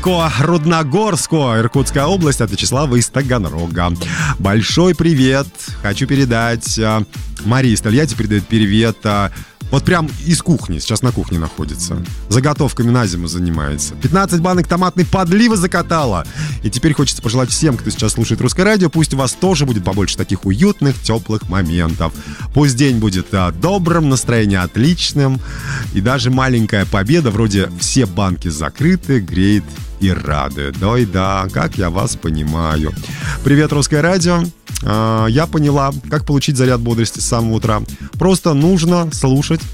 Рудногорску, Иркутская область, от Вячеслава из Таганрога. Большой привет хочу передать. Мария из Тольятти передает привет. Вот прям из кухни, сейчас на кухне находится. Заготовками на зиму занимается. 15 банок томатной подливы закатала. И теперь хочется пожелать всем, кто сейчас слушает Русское радио, пусть у вас тоже будет побольше таких уютных, теплых моментов. Пусть день будет добрым, настроение отличным. И даже маленькая победа, вроде «все банки закрыты», греет и радует. Да и да, как я вас понимаю. Привет, Русское радио. Я поняла, как получить заряд бодрости с самого утра. Просто нужно слушать